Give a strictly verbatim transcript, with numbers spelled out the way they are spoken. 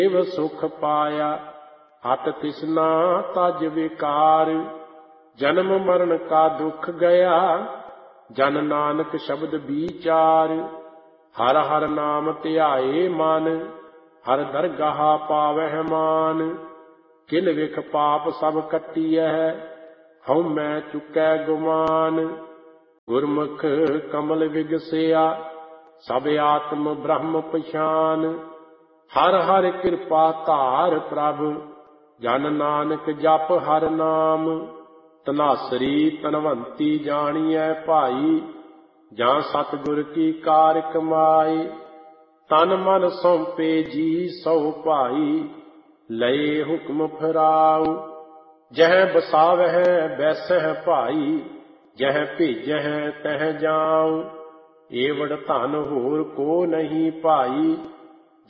ਦੇਵ ਸੁਖ ਪਾਇਆ। ਹਟ ਤਿਸਨਾ ਤਜ ਵਿਕਾਰ, ਜਨਮ ਮਰਨ ਕਾ ਦੁਖ ਗਿਆ। ਜਨ ਨਾਨਕ ਸ਼ਬਦ ਵਿਚਾਰ, ਹਰ ਹਰ ਨਾਮ ਧਿਆਏ ਮਨ। ਹਰ ਦਰਗਾਹ ਪਾਵਹਿ ਮਾਨ, ਕਿਲ ਵਿਖ ਪਾਪ ਸਭ ਕੱਟੀਐ। ਹਉ ਮੈਂ ਚੁਕੈ ਗੁਮਾਨ, ਗੁਰਮੁਖ ਕਮਲ ਵਿਗਸਿਆ। ਸਭ ਆਤਮ ਬ੍ਰਹਮ ਪਛਾਨ, ਹਰ ਹਰ ਕਿਰਪਾ ਧਾਰ ਪ੍ਰਭ। ਜਨ ਨਾਨਕ ਜਪ ਹਰ ਨਾਮ, ਧਨਾਸਰੀ ਧਨਵੰਤੀ ਜਾਣੀਐ ਭਾਈ। ਜਾਂ ਸਤਿਗੁਰ ਕੀ ਕਾਰ ਕਮਾਈ, ਤਨ ਮਨ ਸੌਂਪੇ ਜੀ ਸੋ ਭਾਈ। ਲਏ ਹੁਕਮ ਫਿਰਾਉ, ਜਹ ਬਸਾਵਹਿ ਬੈਸਹਿ ਭਾਈ। ਜਹ ਭੇਜਹਿ ਤਹ ਜਾਉ, ਏਵੜ ਧਨ ਹੋਰ ਕੋ ਨਹੀਂ ਭਾਈ।